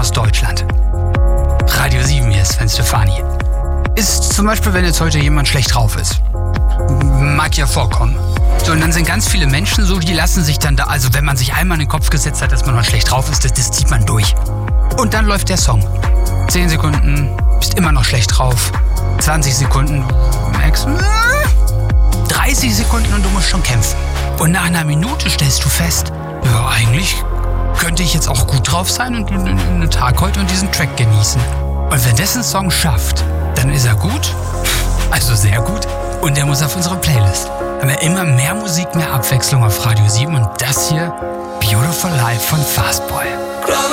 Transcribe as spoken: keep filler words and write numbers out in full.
aus Deutschland. Radio sieben, hier ist Sven Stefani. Ist zum Beispiel, wenn jetzt heute jemand schlecht drauf ist. Mag ja vorkommen. So, und dann sind ganz viele Menschen so, die lassen sich dann da, also wenn man sich einmal in den Kopf gesetzt hat, dass man mal schlecht drauf ist, das, das zieht man durch. Und dann läuft der Song. Zehn Sekunden, bist immer noch schlecht drauf. zwanzig Sekunden, merkst du, dreißig Sekunden und du musst schon kämpfen. Und nach einer Minute stellst du fest, ja, eigentlich könnte ich jetzt auch gut drauf sein und einen Tag heute und diesen Track genießen. Und wenn das ein Song schafft, dann ist er gut, also sehr gut, und der muss auf unsere Playlist. Haben wir immer mehr Musik, mehr Abwechslung auf Radio sieben und das hier, Beautiful Life von Fastboy.